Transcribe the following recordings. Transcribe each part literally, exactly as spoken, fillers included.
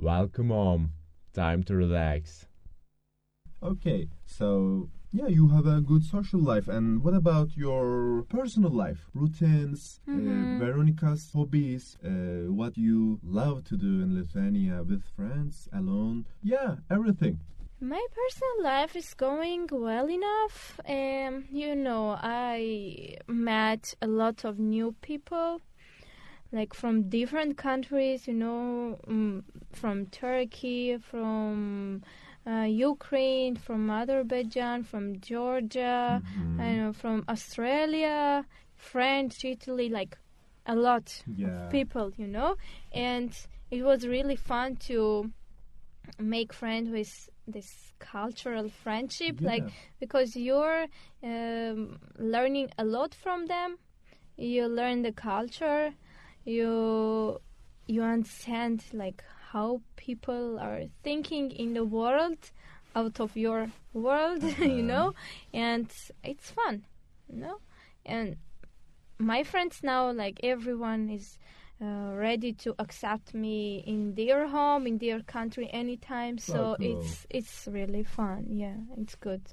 Welcome home. Time to relax. Okay, so yeah, you have a good social life. And what about your personal life? Routines, Mm-hmm. uh, Veronica's hobbies, uh, what you love to do in Lithuania with friends, alone? Yeah, everything. My personal life is going well enough. Um, you know, I met a lot of new people, like from different countries, you know, um, from Turkey, from uh, Ukraine, from Azerbaijan, from Georgia, Mhm. I know, from Australia, France, Italy, like a lot Yeah. of people, you know. And it was really fun to make friends with this cultural friendship, Yeah. like because you're um, learning a lot from them. You learn the culture, you you understand like how people are thinking in the world out of your world, you know, and it's fun, you know. And my friends now, like everyone is uh, ready to accept me in their home, in their country anytime. So Oh, cool. it's it's really fun. Yeah, it's good.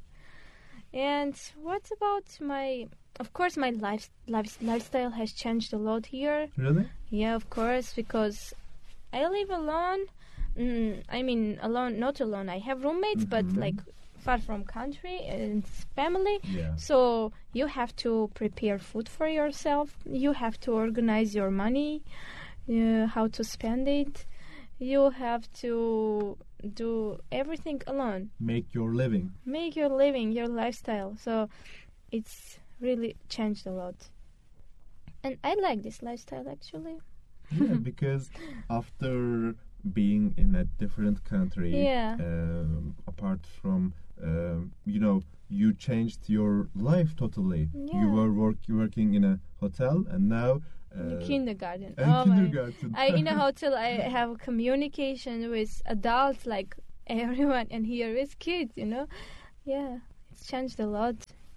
And what about my? Of course, my life, life lifestyle has changed a lot here. Really? Yeah, of course, because I live alone. Mm, I mean, alone, not alone. I have roommates, but Mhm. like far from country and family. Yeah. So you have to prepare food for yourself. You have to organize your money, uh, how to spend it. You have to do everything alone. Make your living. Make your living, your lifestyle. So it's really changed a lot. And I like this lifestyle actually. Yeah, because after being in a different country, Yeah. um, apart from, um, you know, you changed your life totally. Yeah. You were work, working in a hotel, and now In uh, kindergarten. and Oh my. kindergarten. I in a hotel I have communication with adults like everyone, and here with kids, you know. Yeah, it's changed a lot.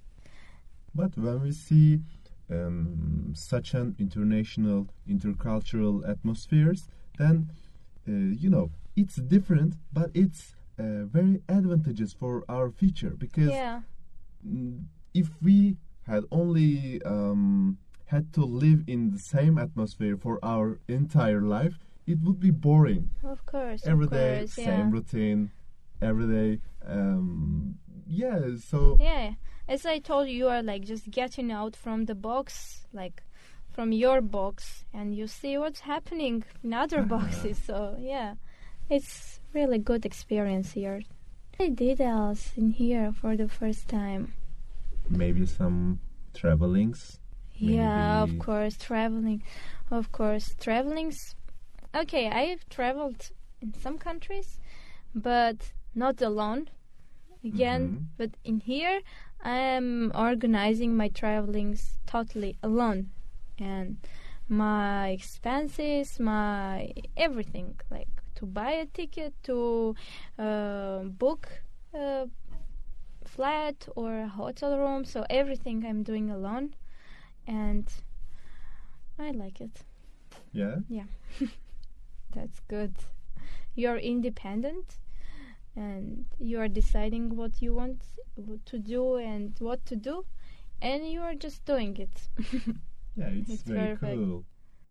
But when we see um, such an international, intercultural atmospheres, then uh, you know it's different, but it's uh, very advantageous for our future because Yeah. mm, if we had only um, had to live in the same atmosphere for our entire life, it would be boring. Of course. Every of day, course, same yeah. routine. Every day, um, yeah. So Yeah. As I told you, you are like just getting out from the box, like from your box, and you see what's happening in other boxes. So yeah, it's really good experience here. I did else in here for the first time. maybe some travelings. Yeah, of Maybe- course, traveling. Of course, travelings. Okay, I've traveled in some countries, but not alone. Again, Mhm. but in here, I'm organizing my travelings totally alone, and my expenses, my everything, like to buy a ticket, to uh, book a flat or a hotel room. So everything I'm doing alone, and I like it. Yeah. That's good. You're independent and you are deciding what you want to do and what to do, and you are just doing it. Yeah, it's, It's very perfect. cool.